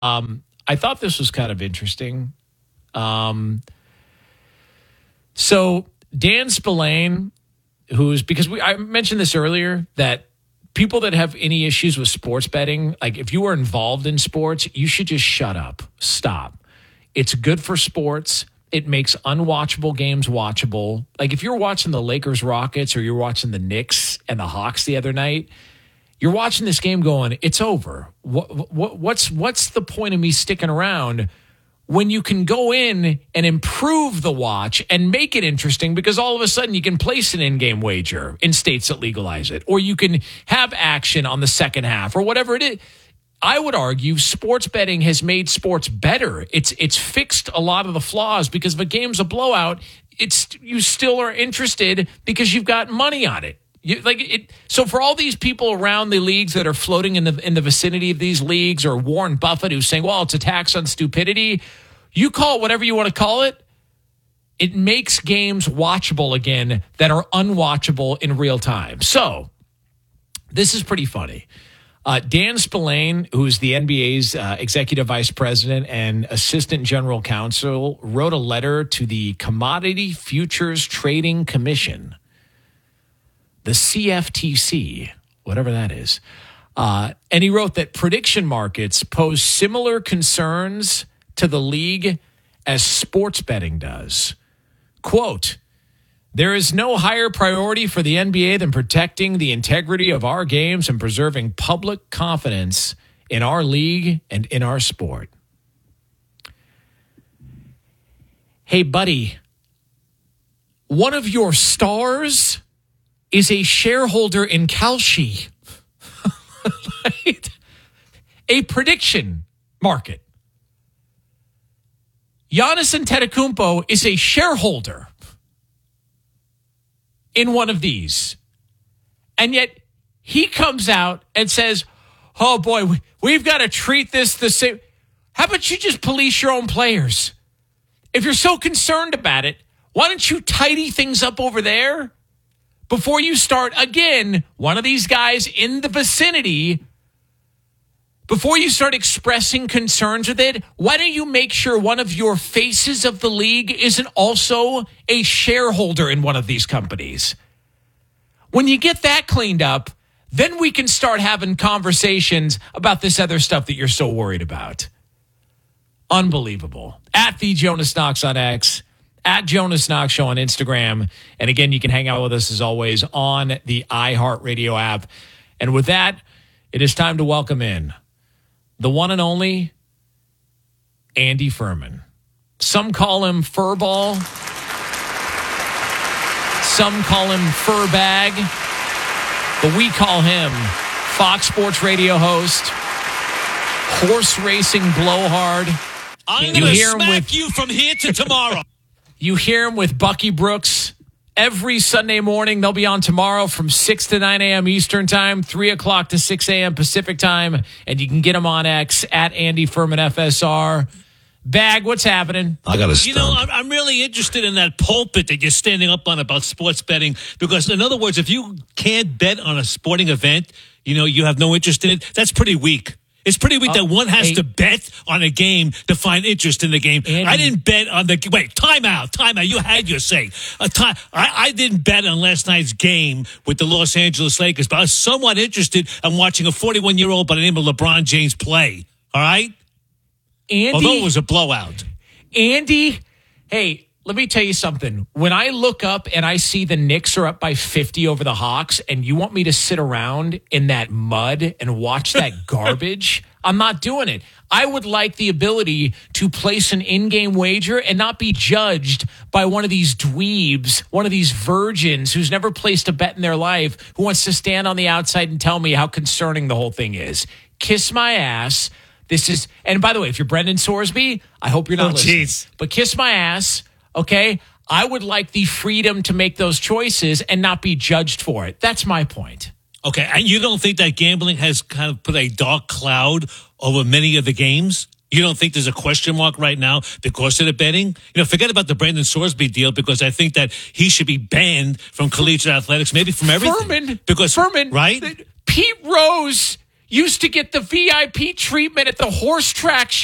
I thought this was kind of interesting. So Dan Spillane, because I mentioned this earlier, that people that have any issues with sports betting, like if you are involved in sports, you should just shut up. Stop. It's good for sports. It makes unwatchable games watchable. Like if you're watching the Lakers Rockets or you're watching the Knicks and the Hawks the other night, you're watching this game going, it's over. What's the point of me sticking around when you can go in and improve the watch and make it interesting, because all of a sudden you can place an in-game wager in states that legalize it, or you can have action on the second half or whatever it is. I would argue sports betting has made sports better. It's fixed a lot of the flaws, because if a game's a blowout, you still are interested because you've got money on it. So for all these people around the leagues that are floating in the vicinity of these leagues, or Warren Buffett who's saying, well, it's a tax on stupidity, you call it whatever you want to call it. It makes games watchable again that are unwatchable in real time. So this is pretty funny. Dan Spillane, who's the NBA's executive vice president and assistant general counsel, wrote a letter to the Commodity Futures Trading Commission, the CFTC, whatever that is. And he wrote that prediction markets pose similar concerns to the league as sports betting does. Quote, there is no higher priority for the NBA than protecting the integrity of our games and preserving public confidence in our league and in our sport. Hey, buddy, one of your stars is a shareholder in Kalshi. Right? A prediction market. Giannis Antetokounmpo is a shareholder in one of these. And yet he comes out and says, oh boy, we've got to treat this the same. How about you just police your own players? If you're so concerned about it, why don't you tidy things up over there before you start, again, one of these guys in the vicinity, before you start expressing concerns with it? Why don't you make sure one of your faces of the league isn't also a shareholder in one of these companies? When you get that cleaned up, then we can start having conversations about this other stuff that you're so worried about. Unbelievable. At the Jonas Knox on X, at Jonas Knox Show on Instagram. And again, you can hang out with us as always on the iHeartRadio app. And with that, it is time to welcome in the one and only Andy Furman. Some call him Furball. Some call him Furbag. But we call him Fox Sports Radio host, horse racing blowhard. I'm going to smack you from here to tomorrow. You hear him with Bucky Brooks every Sunday morning. They'll be on tomorrow from 6 to 9 a.m. Eastern Time, 3 o'clock to 6 a.m. Pacific Time. And you can get him on X at Andy Furman FSR. Bag, what's happening? I got to I'm really interested in that pulpit that you're standing up on about sports betting. Because, in other words, if you can't bet on a sporting event, you have no interest in it, that's pretty weak. It's pretty weak that one has to bet on a game to find interest in the game. Andy. I didn't bet on the – wait, time out. You had your say. I didn't bet on last night's game with the Los Angeles Lakers, but I was somewhat interested in watching a 41-year-old by the name of LeBron James play. All right? Andy, although it was a blowout. Andy, hey, let me tell you something. When I look up and I see the Knicks are up by 50 over the Hawks, and you want me to sit around in that mud and watch that garbage, I'm not doing it. I would like the ability to place an in-game wager and not be judged by one of these dweebs, one of these virgins who's never placed a bet in their life, who wants to stand on the outside and tell me how concerning the whole thing is. Kiss my ass. This is, and by the way, if you're Brendan Sorsby, I hope you're not listening. Geez. But kiss my ass, okay? I would like the freedom to make those choices and not be judged for it. That's my point. Okay, and you don't think that gambling has kind of put a dark cloud over many of the games? You don't think there's a question mark right now because of the betting? Forget about the Brendan Sorsby deal, because I think that he should be banned from collegiate athletics, maybe from everything. Furman, right? Pete Rose used to get the VIP treatment at the horse track